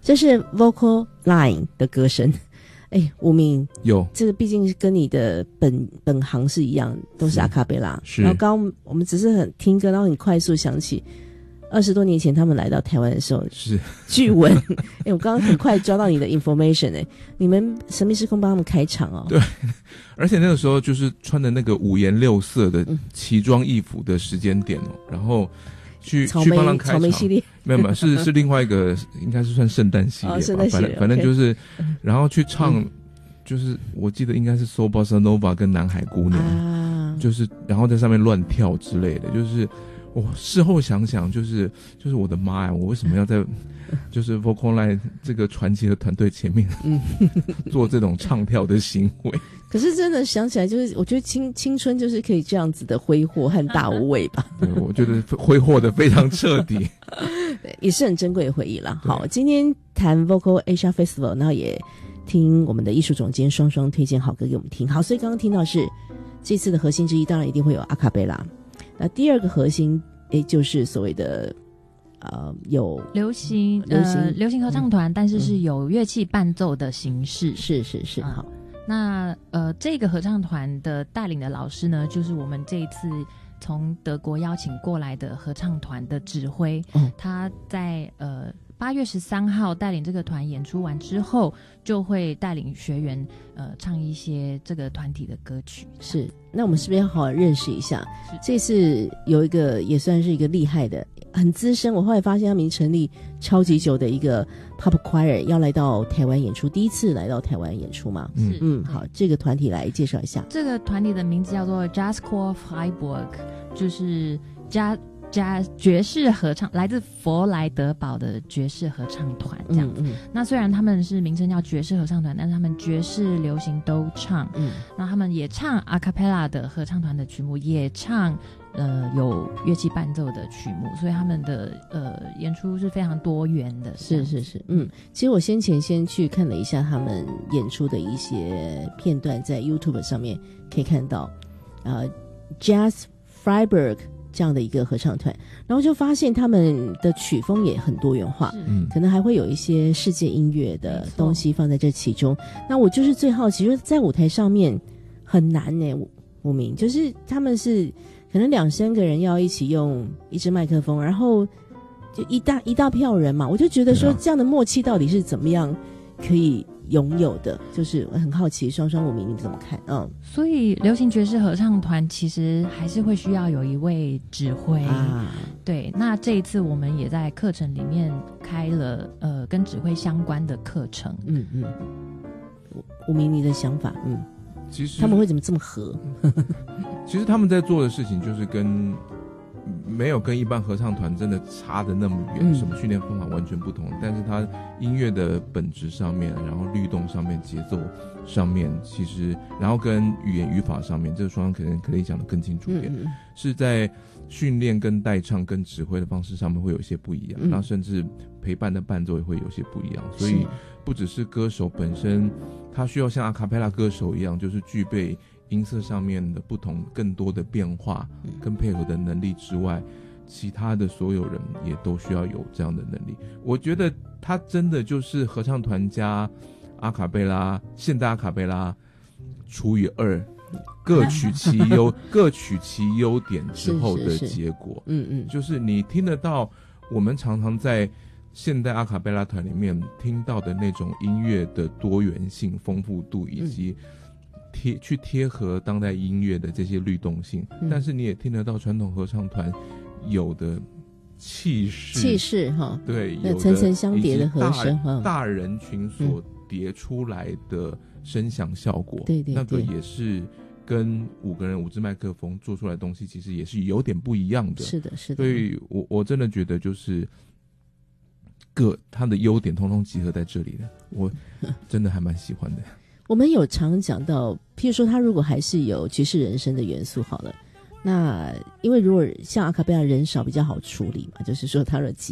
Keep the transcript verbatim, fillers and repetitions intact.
这是 vocal line 的歌声。哎，吴明有这个毕竟是跟你的本本行是一样，都是阿卡贝拉。 是。 然后刚刚我们只是很听歌，然后很快速想起二十多年前他们来到台湾的时候， 是据闻。哎，我刚刚很快抓到你的 information， 哎，你们神秘时空帮他们开场哦。 对，而且那个时候就是穿的那个五颜六色的奇装异服的时间点哦，然后去草莓去帮他开场。 草莓系列没有没有，是是另外一个，应该是算圣诞系列吧， 哦、圣诞系列反正反正就是， okay. 然后去唱，嗯、就是我记得应该是 So Bossa Nova 跟南海姑娘，啊、就是然后在上面乱跳之类的，就是我事后想想，就是就是我的妈呀，我为什么要在就是 Vocal Line 这个传奇的团队前面做这种唱跳的行为？ 可是真的想起来，就是我觉得青青春就是可以这样子的挥霍和大无畏吧。 对，我觉得挥霍的非常彻底， 也是很珍贵的回忆啦。好，今天谈 Vocal Asia Festival， 然后也听我们的艺术总监双双推荐好歌给我们听。好，所以刚刚听到是这次的核心之一，当然一定会有阿卡贝拉。那第二个核心，诶，就是所谓的呃有流行流行、呃、流行合唱团、嗯，但是是有乐器伴奏的形式。 是是是，好。 那呃，这个合唱团的带领的老师呢，就是我们这一次从德国邀请过来的合唱团的指挥。嗯、他在呃八月十三号带领这个团演出完之后，就会带领学员呃唱一些这个团体的歌曲。 是，那我们是不是要好好认识一下？这次有一个也算是一个厉害的、很资深，我后来发现他们成立超级久的一个 Pop Choir 要来到台湾演出，第一次来到台湾演出嘛。 是， 嗯，好，这个团体来介绍一下。 这个团体的名字叫做 Jazz Choir Freiburg， 就是加加爵士合唱，来自佛莱德堡的爵士合唱团这样子。嗯嗯、那虽然他们是名称叫爵士合唱团，但是他们爵士流行都唱。嗯，那他们也唱阿卡贝拉的合唱团的曲目，也唱呃有乐器伴奏的曲目，所以他们的呃演出是非常多元的。 是是是，嗯，其实我先前先去看了一下他们演出的一些片段，在 YouTube 上面可以看到，呃 ，Jazz Freiburg。这样的一个合唱团，然后就发现他们的曲风也很多元化，嗯，可能还会有一些世界音乐的东西放在这其中。那我就是最好奇，就是在舞台上面很难呢、欸，无名就是他们是可能两三个人要一起用一支麦克风，然后就一大一大票人嘛，我就觉得说这样的默契到底是怎么样可以拥有的，就是我很好奇双双无名你怎么看？嗯， 所以流行爵士合唱团其实还是会需要有一位指挥啊。对，那这一次我们也在课程里面开了呃跟指挥相关的课程。 嗯嗯，无名你的想法？嗯， 其实他们会怎么这么合？ 其实他们在做的事情就是跟没有跟一般合唱团真的差的那么远，嗯、什么训练方法完全不同，但是它音乐的本质上面，然后律动上面，节奏上面，其实然后跟语言语法上面，这个双方可能可以讲得更清楚一点，嗯嗯是在训练跟代唱跟指挥的方式上面会有一些不一样，嗯、然后甚至陪伴的伴奏也会有些不一样，所以不只是歌手本身，他需要像阿卡贝拉歌手一样，就是具备音色上面的不同更多的变化跟配合的能力之外，其他的所有人也都需要有这样的能力。我觉得他真的就是合唱团加阿卡贝拉，现代阿卡贝拉除以二，各取其优各取其优点之后的结果。嗯嗯，就是你听得到我们常常在现代阿卡贝拉团里面听到的那种音乐的多元性丰富度，以及贴去贴合当代音乐的这些律动性，嗯、但是你也听得到传统合唱团有的气势， 气势哈， 对， 有层层相叠的和声哈， 大人群所叠出来的声响效果，对、嗯、对，那个也是跟五个人五支麦克风做出来的东西，其实也是有点不一样的。 是的，是的。 所以我我真的觉得就是各它的优点通通集合在这里了，我真的还蛮喜欢的。 我们有常讲到，譬如说他如果还是有爵士人声的元素好了，那因为如果像阿卡贝拉人少比较好处理嘛，就是说他的